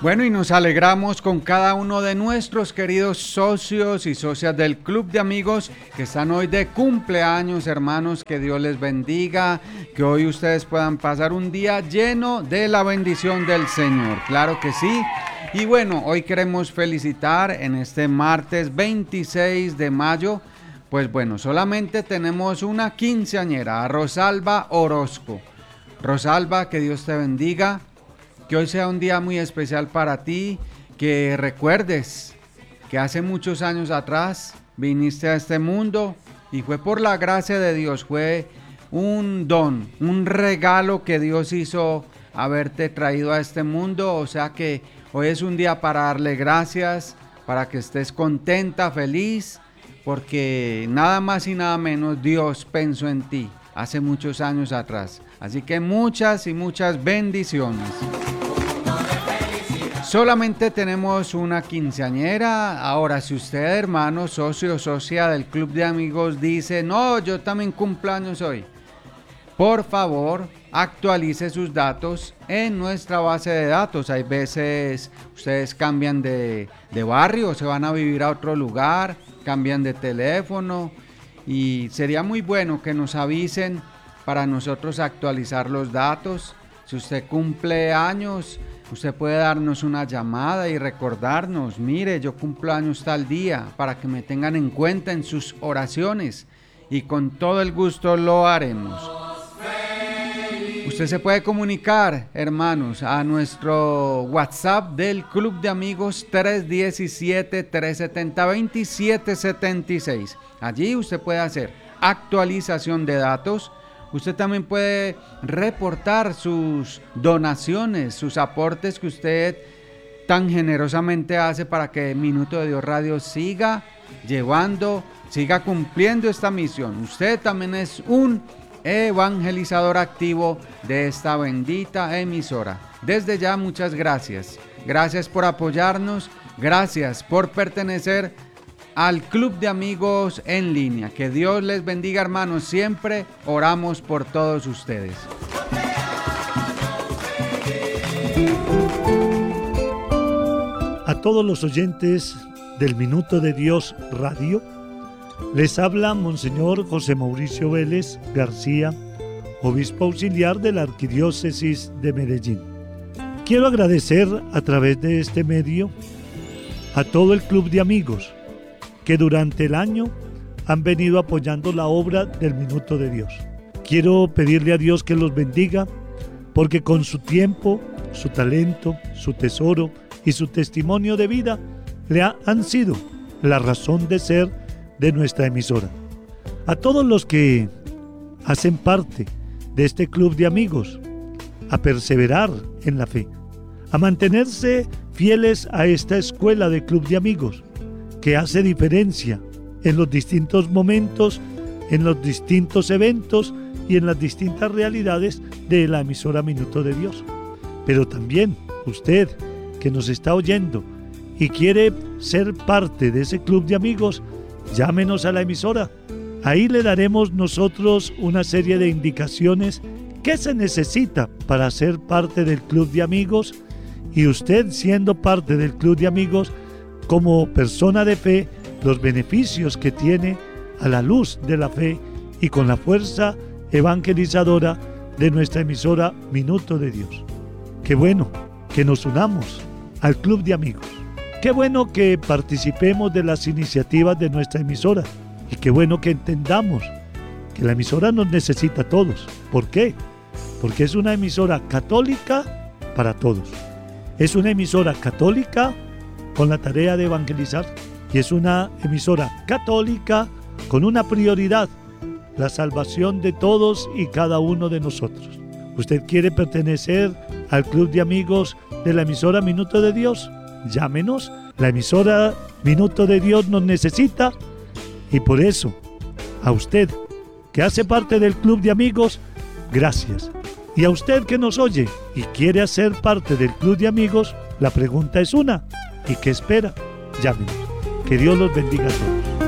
Bueno, y nos alegramos con cada uno de nuestros queridos socios y socias del Club de Amigos que están hoy de cumpleaños, hermanos, que Dios les bendiga, que hoy ustedes puedan pasar un día lleno de la bendición del Señor, claro que sí. Y bueno, hoy queremos felicitar en este martes 26 de mayo, pues bueno, solamente tenemos una quinceañera, a Rosalba Orozco. Rosalba, que Dios te bendiga. Que hoy sea un día muy especial para ti, que recuerdes que hace muchos años atrás viniste a este mundo y fue por la gracia de Dios, fue un don, un regalo que Dios hizo haberte traído a este mundo, o sea que hoy es un día para darle gracias, para que estés contenta, feliz, porque nada más y nada menos Dios pensó en ti hace muchos años atrás, así que muchas y muchas bendiciones. Solamente tenemos una quinceañera. Ahora, si usted, hermano, socio o socia del Club de Amigos, dice, no, yo también cumpleaños hoy, por favor, actualice sus datos en nuestra base de datos. Hay veces ustedes cambian de barrio, se van a vivir a otro lugar, cambian de teléfono y sería muy bueno que nos avisen para nosotros actualizar los datos. Si usted cumple años, usted puede darnos una llamada y recordarnos, mire, yo cumplo años tal día, para que me tengan en cuenta en sus oraciones y con todo el gusto lo haremos. Usted se puede comunicar, hermanos, a nuestro WhatsApp del Club de Amigos 317-370-2776. Allí usted puede hacer actualización de datos. Usted también puede reportar sus donaciones, sus aportes que usted tan generosamente hace para que Minuto de Dios Radio siga cumpliendo esta misión. Usted también es un evangelizador activo de esta bendita emisora. Desde ya, muchas gracias. Gracias por apoyarnos, gracias por pertenecer al Club de Amigos en línea. Que Dios les bendiga, hermanos. Siempre oramos por todos ustedes. A todos los oyentes del Minuto de Dios Radio, les habla Monseñor José Mauricio Vélez García, obispo auxiliar de la Arquidiócesis de Medellín. Quiero agradecer a través de este medio a todo el Club de Amigos que durante el año han venido apoyando la obra del Minuto de Dios. Quiero pedirle a Dios que los bendiga, porque con su tiempo, su talento, su tesoro y su testimonio de vida han sido la razón de ser de nuestra emisora. A todos los que hacen parte de este Club de Amigos, a perseverar en la fe, a mantenerse fieles a esta escuela de Club de Amigos, que hace diferencia en los distintos momentos, en los distintos eventos y en las distintas realidades de la emisora Minuto de Dios. Pero también usted que nos está oyendo y quiere ser parte de ese Club de Amigos, llámenos a la emisora. Ahí le daremos nosotros una serie de indicaciones que se necesita para ser parte del Club de Amigos, y usted, siendo parte del Club de Amigos, como persona de fe, los beneficios que tiene a la luz de la fe y con la fuerza evangelizadora de nuestra emisora Minuto de Dios. Qué bueno que nos unamos al Club de Amigos. Qué bueno que participemos de las iniciativas de nuestra emisora, y qué bueno que entendamos que la emisora nos necesita a todos. ¿Por qué? Porque es una emisora católica para todos. Es una emisora católica con la tarea de evangelizar, y es una emisora católica con una prioridad: la salvación de todos y cada uno de nosotros. ¿Usted quiere pertenecer al Club de Amigos de la emisora Minuto de Dios? Llámenos. La emisora Minuto de Dios nos necesita, y por eso, a usted que hace parte del Club de Amigos, gracias. Y a usted que nos oye y quiere hacer parte del Club de Amigos, la pregunta es una: ¿y qué espera? Llámenos. Que Dios los bendiga a todos.